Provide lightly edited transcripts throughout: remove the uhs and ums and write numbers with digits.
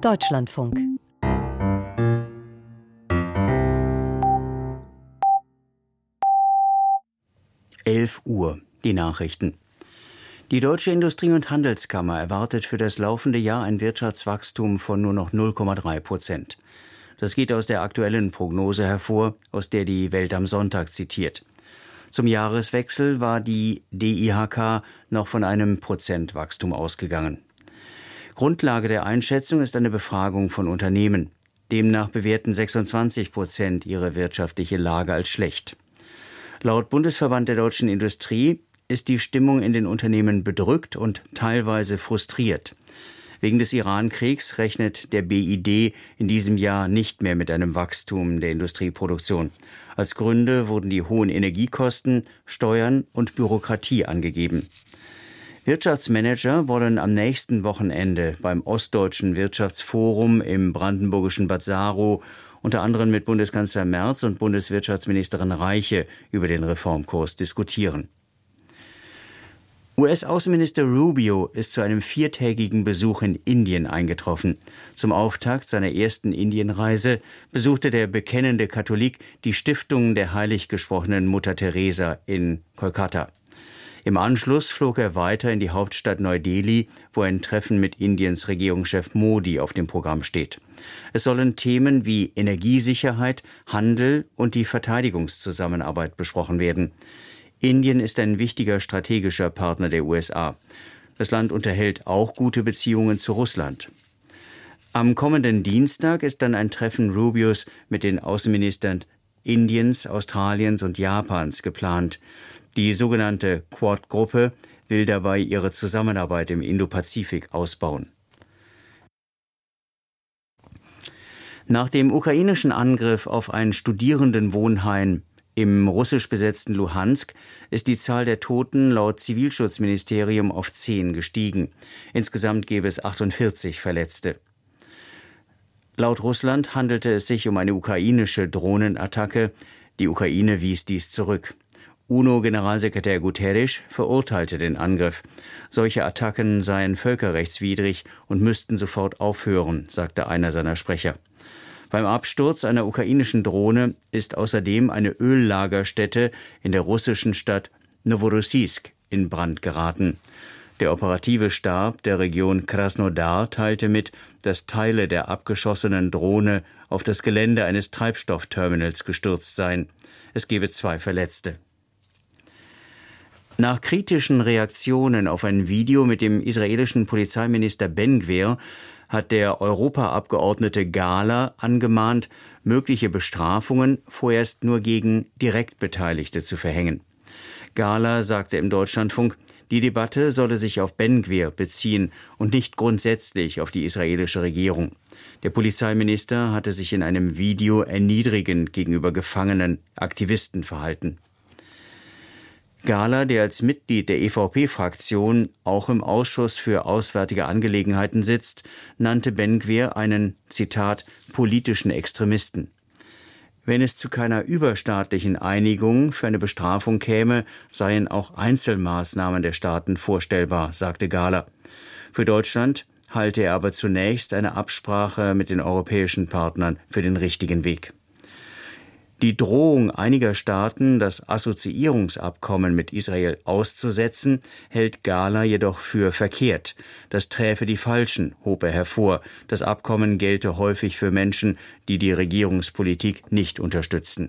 Deutschlandfunk. Uhr, die Nachrichten. Die Deutsche Industrie- und Handelskammer erwartet für das laufende Jahr ein Wirtschaftswachstum von nur noch 0,3%. Das geht aus der aktuellen Prognose hervor, aus der die Welt am Sonntag zitiert. Zum Jahreswechsel war die DIHK noch von einem Prozentwachstum ausgegangen. Grundlage der Einschätzung ist eine Befragung von Unternehmen. Demnach bewerten 26% ihre wirtschaftliche Lage als schlecht. Laut Bundesverband der deutschen Industrie ist die Stimmung in den Unternehmen bedrückt und teilweise frustriert. Wegen des Iran-Kriegs rechnet der BID in diesem Jahr nicht mehr mit einem Wachstum der Industrieproduktion. Als Gründe wurden die hohen Energiekosten, Steuern und Bürokratie angegeben. Wirtschaftsmanager wollen am nächsten Wochenende beim Ostdeutschen Wirtschaftsforum im brandenburgischen Bad Saro unter anderem mit Bundeskanzler Merz und Bundeswirtschaftsministerin Reiche über den Reformkurs diskutieren. US-Außenminister Rubio ist zu einem 4-tägigen Besuch in Indien eingetroffen. Zum Auftakt seiner ersten Indienreise besuchte der bekennende Katholik die Stiftung der heilig gesprochenen Mutter Teresa in Kolkata. Im Anschluss flog er weiter in die Hauptstadt Neu-Delhi, wo ein Treffen mit Indiens Regierungschef Modi auf dem Programm steht. Es sollen Themen wie Energiesicherheit, Handel und die Verteidigungszusammenarbeit besprochen werden. Indien ist ein wichtiger strategischer Partner der USA. Das Land unterhält auch gute Beziehungen zu Russland. Am kommenden Dienstag ist dann ein Treffen Rubios mit den Außenministern Indiens, Australiens und Japans geplant. Die sogenannte Quad-Gruppe will dabei ihre Zusammenarbeit im Indopazifik ausbauen. Nach dem ukrainischen Angriff auf ein Studierendenwohnheim im russisch besetzten Luhansk ist die Zahl der Toten laut Zivilschutzministerium auf 10 gestiegen. Insgesamt gäbe es 48 Verletzte. Laut Russland handelte es sich um eine ukrainische Drohnenattacke. Die Ukraine wies dies zurück. UNO-Generalsekretär Guterres verurteilte den Angriff. Solche Attacken seien völkerrechtswidrig und müssten sofort aufhören, sagte einer seiner Sprecher. Beim Absturz einer ukrainischen Drohne ist außerdem eine Öllagerstätte in der russischen Stadt Noworossiysk in Brand geraten. Der operative Stab der Region Krasnodar teilte mit, dass Teile der abgeschossenen Drohne auf das Gelände eines Treibstoffterminals gestürzt seien. Es gebe 2 Verletzte. Nach kritischen Reaktionen auf ein Video mit dem israelischen Polizeiminister Ben-Gvir hat der Europaabgeordnete Gahler angemahnt, mögliche Bestrafungen vorerst nur gegen Direktbeteiligte zu verhängen. Gahler sagte im Deutschlandfunk, die Debatte solle sich auf Ben-Gvir beziehen und nicht grundsätzlich auf die israelische Regierung. Der Polizeiminister hatte sich in einem Video erniedrigend gegenüber gefangenen Aktivisten verhalten. Gahler, der als Mitglied der EVP-Fraktion auch im Ausschuss für Auswärtige Angelegenheiten sitzt, nannte Ben-Gvir einen, Zitat, politischen Extremisten. Wenn es zu keiner überstaatlichen Einigung für eine Bestrafung käme, seien auch Einzelmaßnahmen der Staaten vorstellbar, sagte Gahler. Für Deutschland halte er aber zunächst eine Absprache mit den europäischen Partnern für den richtigen Weg. Die Drohung einiger Staaten, das Assoziierungsabkommen mit Israel auszusetzen, hält Gahler jedoch für verkehrt. Das träfe die Falschen, hob er hervor. Das Abkommen gelte häufig für Menschen, die die Regierungspolitik nicht unterstützten.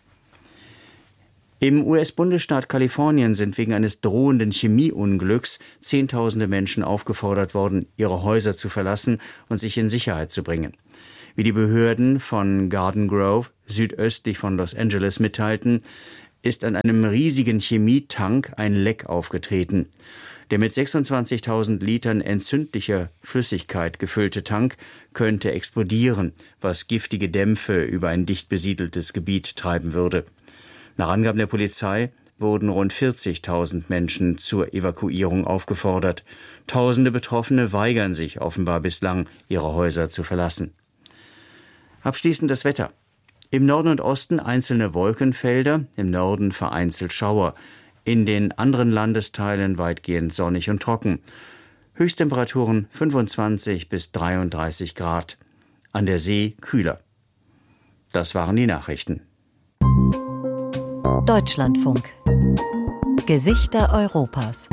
Im US-Bundesstaat Kalifornien sind wegen eines drohenden Chemieunglücks Zehntausende Menschen aufgefordert worden, ihre Häuser zu verlassen und sich in Sicherheit zu bringen. Wie die Behörden von Garden Grove, südöstlich von Los Angeles, mitteilten, ist an einem riesigen Chemietank ein Leck aufgetreten. Der mit 26.000 Litern entzündlicher Flüssigkeit gefüllte Tank könnte explodieren, was giftige Dämpfe über ein dicht besiedeltes Gebiet treiben würde. Nach Angaben der Polizei wurden rund 40.000 Menschen zur Evakuierung aufgefordert. Tausende Betroffene weigern sich offenbar bislang, ihre Häuser zu verlassen. Abschließend das Wetter. Im Norden und Osten einzelne Wolkenfelder, im Norden vereinzelt Schauer. In den anderen Landesteilen weitgehend sonnig und trocken. Höchsttemperaturen 25 bis 33 Grad. An der See kühler. Das waren die Nachrichten. Deutschlandfunk. Gesichter Europas.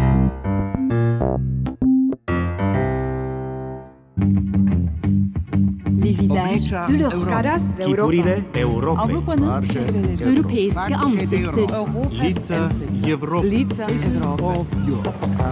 Les visages de l'Europe. Chiturile Europei. Avrupa'nın europeiske ansikter. Lica Европы. Lica of Europe.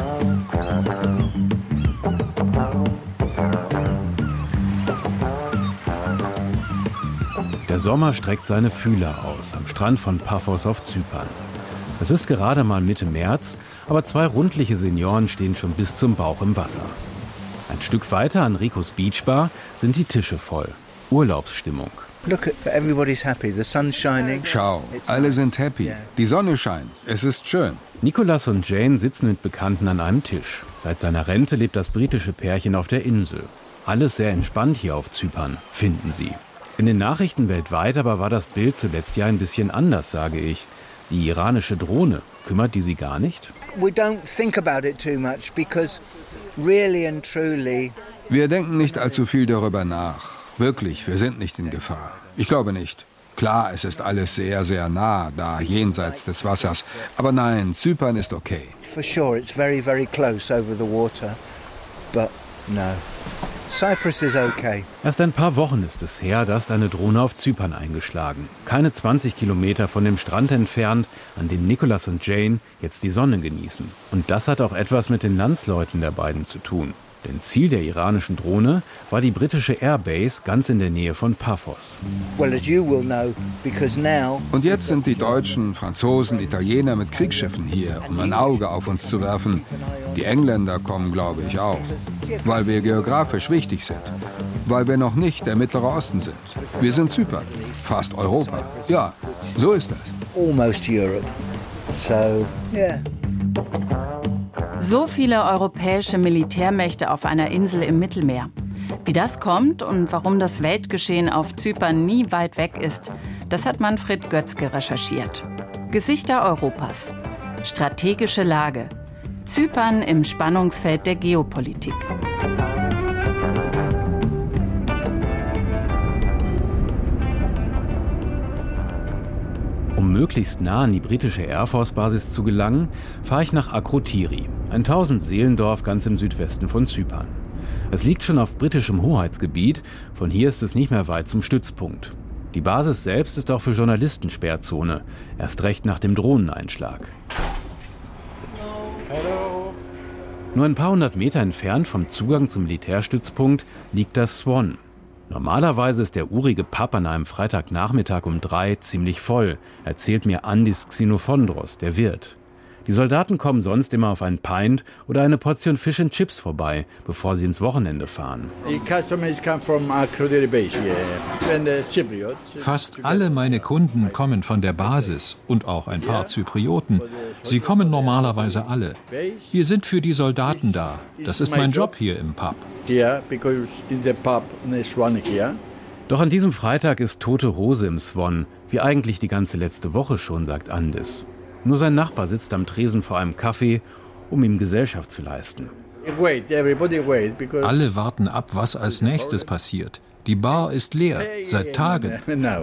Der Sommer streckt seine Fühler aus am Strand von Paphos auf Zypern. Es ist gerade mal Mitte März, aber 2 rundliche Senioren stehen schon bis zum Bauch im Wasser. Ein Stück weiter an Ricos Beachbar sind die Tische voll. Urlaubsstimmung. Schau, alle sind happy. Die Sonne scheint. Es ist schön. Nicholas und Jane sitzen mit Bekannten an einem Tisch. Seit seiner Rente lebt das britische Pärchen auf der Insel. Alles sehr entspannt hier auf Zypern, finden sie. In den Nachrichten weltweit aber war das Bild zuletzt ja ein bisschen anders, sage ich. Die iranische Drohne, kümmert die Sie gar nicht? Wir denken nicht allzu viel darüber nach. Wirklich, wir sind nicht in Gefahr. Ich glaube nicht. Klar, es ist alles sehr, sehr nah, da jenseits des Wassers. Aber nein, Zypern ist okay. For sure, it's very, very close over the water. But no. Cyprus is okay. Erst ein paar Wochen ist es her, da ist eine Drohne auf Zypern eingeschlagen. Keine 20 Kilometer von dem Strand entfernt, an dem Nicholas und Jane jetzt die Sonne genießen. Und das hat auch etwas mit den Landsleuten der beiden zu tun. Denn Ziel der iranischen Drohne war die britische Airbase ganz in der Nähe von Paphos. Und jetzt sind die Deutschen, Franzosen, Italiener mit Kriegsschiffen hier, um ein Auge auf uns zu werfen. Die Engländer kommen, glaube ich, auch. Weil wir geografisch wichtig sind. Weil wir noch nicht der Mittlere Osten sind. Wir sind Zypern, fast Europa. Ja, so ist das. Almost Europe. So, yeah. So viele europäische Militärmächte auf einer Insel im Mittelmeer. Wie das kommt und warum das Weltgeschehen auf Zypern nie weit weg ist, das hat Manfred Götzke recherchiert. Gesichter Europas. Strategische Lage. Zypern im Spannungsfeld der Geopolitik. Um möglichst nah an die britische Air Force-Basis zu gelangen, fahre ich nach Akrotiri, ein 1000-Seelendorf ganz im Südwesten von Zypern. Es liegt schon auf britischem Hoheitsgebiet, von hier ist es nicht mehr weit zum Stützpunkt. Die Basis selbst ist auch für Journalisten Sperrzone, erst recht nach dem Drohneneinschlag. Nur ein paar hundert Meter entfernt vom Zugang zum Militärstützpunkt liegt das Swan. Normalerweise ist der urige Pub an einem Freitagnachmittag um 3 ziemlich voll, erzählt mir Andis Xenofondros, der Wirt. Die Soldaten kommen sonst immer auf einen Pint oder eine Portion Fish and Chips vorbei, bevor sie ins Wochenende fahren. Fast alle meine Kunden kommen von der Basis und auch ein paar Zyprioten. Sie kommen normalerweise alle. Wir sind für die Soldaten da. Das ist mein Job hier im Pub. Doch an diesem Freitag ist tote Hose im Swan, wie eigentlich die ganze letzte Woche schon, sagt Andis. Nur sein Nachbar sitzt am Tresen vor einem Café, um ihm Gesellschaft zu leisten. Alle warten ab, was als nächstes passiert. Die Bar ist leer, seit Tagen.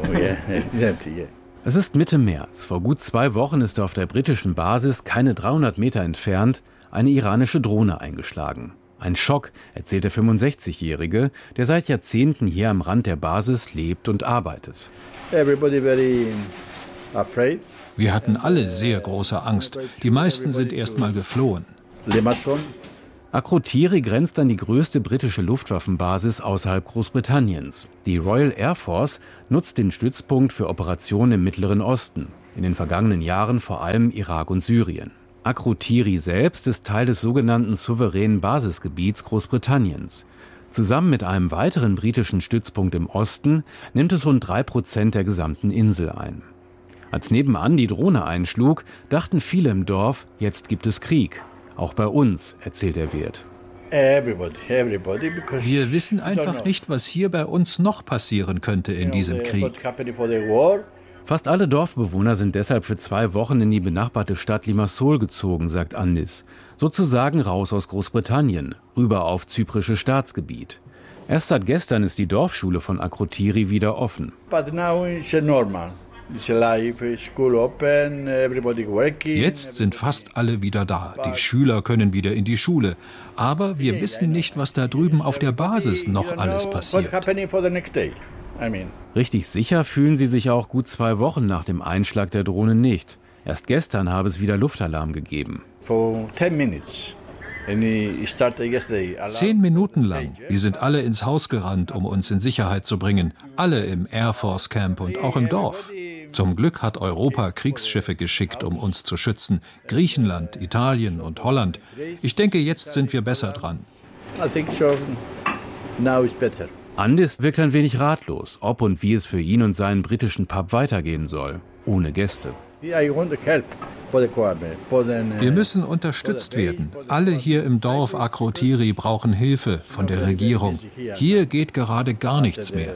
Es ist Mitte März. Vor gut 2 Wochen ist auf der britischen Basis, keine 300 Meter entfernt, eine iranische Drohne eingeschlagen. Ein Schock, erzählt der 65-Jährige, der seit Jahrzehnten hier am Rand der Basis lebt und arbeitet. Wir hatten alle sehr große Angst. Die meisten sind erst mal geflohen. Akrotiri grenzt an die größte britische Luftwaffenbasis außerhalb Großbritanniens. Die Royal Air Force nutzt den Stützpunkt für Operationen im Mittleren Osten. In den vergangenen Jahren vor allem Irak und Syrien. Akrotiri selbst ist Teil des sogenannten souveränen Basisgebiets Großbritanniens. Zusammen mit einem weiteren britischen Stützpunkt im Osten nimmt es rund 3% der gesamten Insel ein. Als nebenan die Drohne einschlug, dachten viele im Dorf, jetzt gibt es Krieg. Auch bei uns, erzählt der Wirt. Wir wissen einfach nicht, was hier bei uns noch passieren könnte in diesem Krieg. Fast alle Dorfbewohner sind deshalb für 2 Wochen in die benachbarte Stadt Limassol gezogen, sagt Andis. Sozusagen raus aus Großbritannien, rüber auf zyprisches Staatsgebiet. Erst seit gestern ist die Dorfschule von Akrotiri wieder offen. Jetzt sind fast alle wieder da. Die Schüler können wieder in die Schule. Aber wir wissen nicht, was da drüben auf der Basis noch alles passiert. Richtig sicher fühlen sie sich auch gut 2 Wochen nach dem Einschlag der Drohne nicht. Erst gestern habe es wieder Luftalarm gegeben. 10 Minuten lang. Wir sind alle ins Haus gerannt, um uns in Sicherheit zu bringen. Alle im Air Force Camp und auch im Dorf. Zum Glück hat Europa Kriegsschiffe geschickt, um uns zu schützen. Griechenland, Italien und Holland. Ich denke, jetzt sind wir besser dran. Andis wirkt ein wenig ratlos, ob und wie es für ihn und seinen britischen Pub weitergehen soll. Ohne Gäste. Wir müssen unterstützt werden. Alle hier im Dorf Akrotiri brauchen Hilfe von der Regierung. Hier geht gerade gar nichts mehr.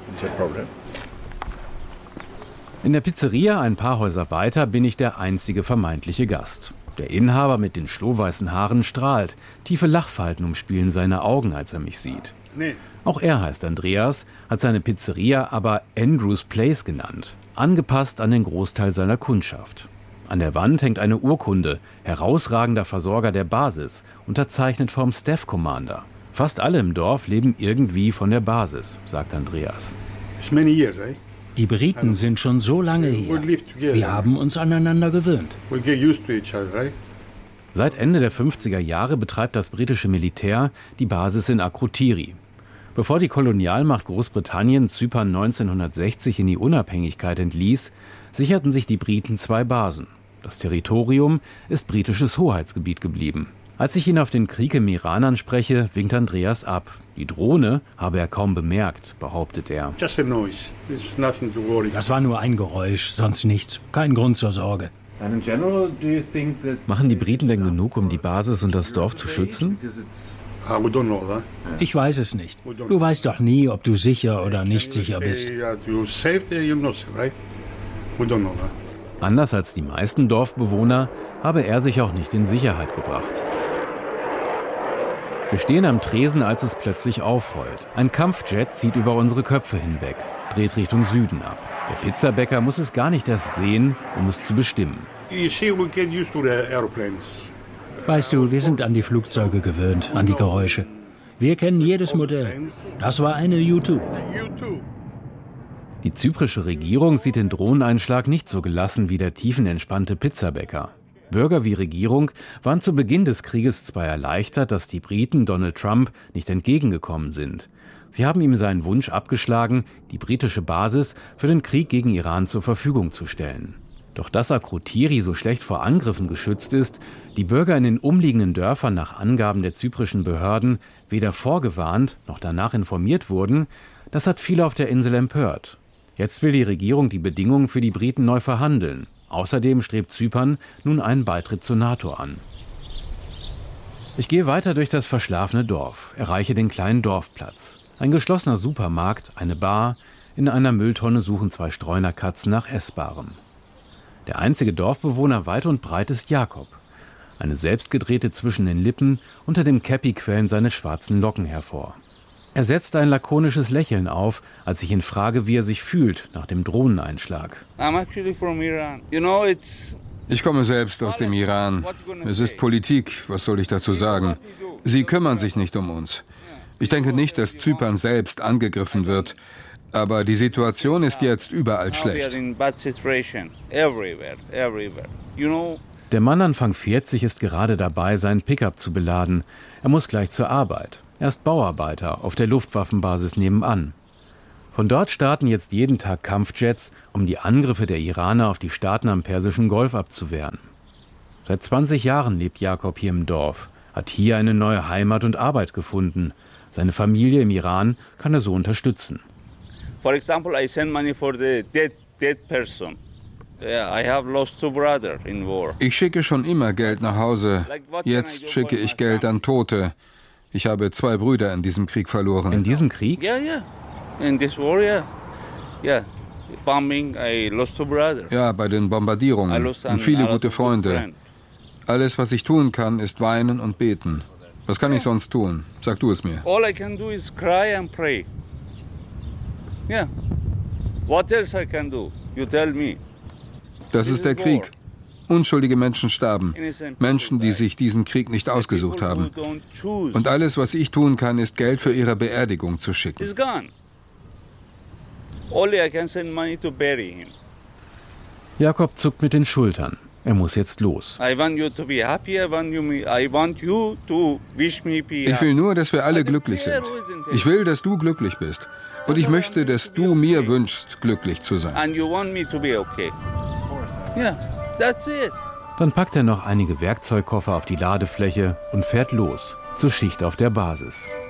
In der Pizzeria, ein paar Häuser weiter, bin ich der einzige vermeintliche Gast. Der Inhaber mit den schlohweißen Haaren strahlt. Tiefe Lachfalten umspielen seine Augen, als er mich sieht. Auch er heißt Andreas, hat seine Pizzeria aber Andrews Place genannt, angepasst an den Großteil seiner Kundschaft. An der Wand hängt eine Urkunde, herausragender Versorger der Basis, unterzeichnet vom Staff Commander. Fast alle im Dorf leben irgendwie von der Basis, sagt Andreas. Die Briten sind schon so lange hier. Wir haben uns aneinander gewöhnt. Seit Ende der 50er Jahre betreibt das britische Militär die Basis in Akrotiri. Bevor die Kolonialmacht Großbritannien Zypern 1960 in die Unabhängigkeit entließ, sicherten sich die Briten 2 Basen. Das Territorium ist britisches Hoheitsgebiet geblieben. Als ich ihn auf den Krieg im Iran anspreche, winkt Andreas ab. Die Drohne habe er kaum bemerkt, behauptet er. Das war nur ein Geräusch, sonst nichts. Kein Grund zur Sorge. Machen die Briten denn genug, um die Basis und das Dorf zu schützen? Ich weiß es nicht. Du weißt doch nie, ob du sicher oder nicht sicher bist. Anders als die meisten Dorfbewohner habe er sich auch nicht in Sicherheit gebracht. Wir stehen am Tresen, als es plötzlich aufheult. Ein Kampfjet zieht über unsere Köpfe hinweg, dreht Richtung Süden ab. Der Pizzabäcker muss es gar nicht erst sehen, um es zu bestimmen. Weißt du, wir sind an die Flugzeuge gewöhnt, an die Geräusche. Wir kennen jedes Modell. Das war eine U2. Die zyprische Regierung sieht den Drohneneinschlag nicht so gelassen wie der tiefenentspannte Pizzabäcker. Bürger wie Regierung waren zu Beginn des Krieges zwar erleichtert, dass die Briten Donald Trump nicht entgegengekommen sind. Sie haben ihm seinen Wunsch abgeschlagen, die britische Basis für den Krieg gegen Iran zur Verfügung zu stellen. Doch dass Akrotiri so schlecht vor Angriffen geschützt ist, die Bürger in den umliegenden Dörfern nach Angaben der zyprischen Behörden weder vorgewarnt noch danach informiert wurden, das hat viele auf der Insel empört. Jetzt will die Regierung die Bedingungen für die Briten neu verhandeln. Außerdem strebt Zypern nun einen Beitritt zur NATO an. Ich gehe weiter durch das verschlafene Dorf, erreiche den kleinen Dorfplatz. Ein geschlossener Supermarkt, eine Bar, in einer Mülltonne suchen 2 Streunerkatzen nach Essbarem. Der einzige Dorfbewohner weit und breit ist Jakob. Eine selbstgedrehte zwischen den Lippen, unter dem Käppi quellen seine schwarzen Locken hervor. Er setzt ein lakonisches Lächeln auf, als ich ihn frage, wie er sich fühlt nach dem Drohneneinschlag. Ich komme selbst aus dem Iran. Es ist Politik, was soll ich dazu sagen? Sie kümmern sich nicht um uns. Ich denke nicht, dass Zypern selbst angegriffen wird. Aber die Situation ist jetzt überall schlecht. Der Mann Anfang 40 ist gerade dabei, seinen Pickup zu beladen. Er muss gleich zur Arbeit. Er ist Bauarbeiter auf der Luftwaffenbasis nebenan. Von dort starten jetzt jeden Tag Kampfjets, um die Angriffe der Iraner auf die Staaten am Persischen Golf abzuwehren. Seit 20 Jahren lebt Jakob hier im Dorf, hat hier eine neue Heimat und Arbeit gefunden. Seine Familie im Iran kann er so unterstützen. For example, I send money for the dead person. I have lost 2 brothers in war. Ich schicke schon immer Geld nach Hause. Jetzt schicke ich Geld an Tote. Ich habe 2 Brüder in diesem Krieg verloren. In diesem Krieg? Yeah. In this war, yeah. bombing, I lost two brothers. Ja, bei den Bombardierungen und viele gute Freunde. Alles, was ich tun kann, ist weinen und beten. Was kann ich sonst tun? Sag du es mir. All I can do is cry and pray. Yeah. What else I can do? You tell me. Das ist der Krieg. Unschuldige Menschen starben. Menschen, die sich diesen Krieg nicht ausgesucht haben. Und alles, was ich tun kann, ist Geld für ihre Beerdigung zu schicken. It's gone. Only I can send money to bury him. Jakob zuckt mit den Schultern. Er muss jetzt los. I want you to be happy. I want you to wish me be happy. Ich will nur, dass wir alle glücklich sind. Ich will, dass du glücklich bist. Und ich möchte, dass du mir wünschst, glücklich zu sein. And you want me to be okay. Yeah, that's it. Dann packt er noch einige Werkzeugkoffer auf die Ladefläche und fährt los zur Schicht auf der Basis.